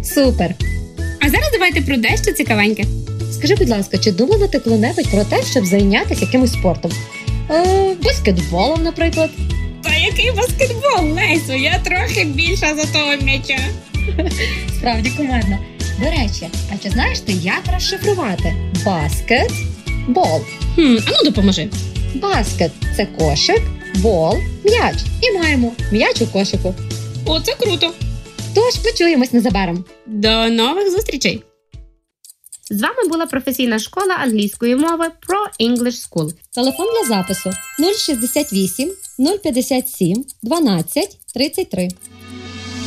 Супер! А зараз давайте про дещо цікавеньке. Скажи, будь ласка, чи думала ти коли-небудь про те, щоб зайнятися якимось спортом? Баскетболом, наприклад. Та який баскетбол, Лесю? Я трохи більша за того м'яча. Справді кумедно. До речі, а чи знаєш ти, як розшифрувати баскетбол? А ну допоможи. Баскет – це кошик, бол – м'яч. І маємо м'яч у кошику. О, це круто. Тож почуємось незабаром. До нових зустрічей. З вами була професійна школа англійської мови Pro English School. Телефон для запису 068 057 12 33.